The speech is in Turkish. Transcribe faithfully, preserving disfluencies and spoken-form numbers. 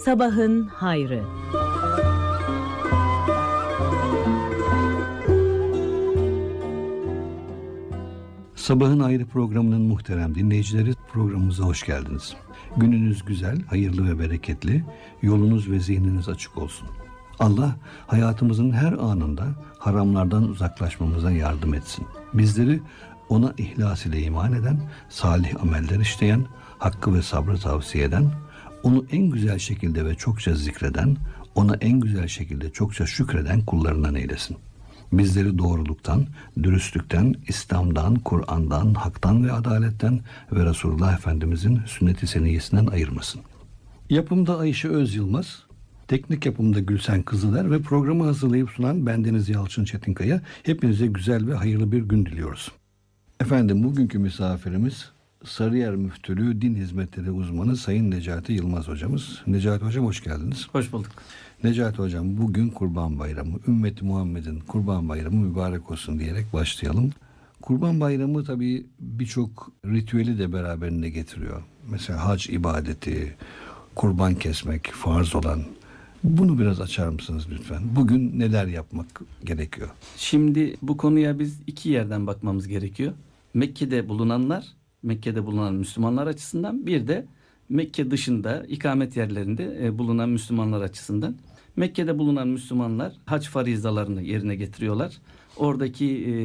Sabahın hayrı. Sabahın Hayrı programının muhterem dinleyicileri, programımıza hoş geldiniz. Gününüz güzel, hayırlı ve bereketli, yolunuz ve zihniniz açık olsun. Allah hayatımızın her anında haramlardan uzaklaşmamıza yardım etsin. Bizleri ona ihlas ile iman eden, salih ameller işleyen, hakkı ve sabrı tavsiye eden, onu en güzel şekilde ve çokça zikreden, ona en güzel şekilde çokça şükreden kullarından eylesin. Bizleri doğruluktan, dürüstlükten, İslam'dan, Kur'an'dan, haktan ve adaletten ve Resulullah Efendimizin sünnet-i seniyyesinden ayırmasın. Yapımda Ayşe Öz Yılmaz, teknik yapımda Gülsen Kızıler ve programı hazırlayıp sunan bendeniz Yalçın Çetinkaya. Hepinize güzel ve hayırlı bir gün diliyoruz. Efendim, bugünkü misafirimiz Sarıyer Müftülüğü Din Hizmetleri Uzmanı Sayın Necati Yılmaz hocamız. Necati hocam, hoş geldiniz. Hoş bulduk. Necati hocam, bugün Kurban Bayramı. Ümmeti Muhammed'in Kurban Bayramı mübarek olsun diyerek başlayalım. Kurban Bayramı tabii birçok ritüeli de beraberinde getiriyor. Mesela hac ibadeti, kurban kesmek, farz olan. Bunu biraz açar mısınız lütfen? Bugün neler yapmak gerekiyor? Şimdi bu konuya biz iki yerden bakmamız gerekiyor. Mekke'de bulunanlar, Mekke'de bulunan Müslümanlar açısından, bir de Mekke dışında ikamet yerlerinde bulunan Müslümanlar açısından. Mekke'de bulunan Müslümanlar hac farizalarını yerine getiriyorlar. Oradaki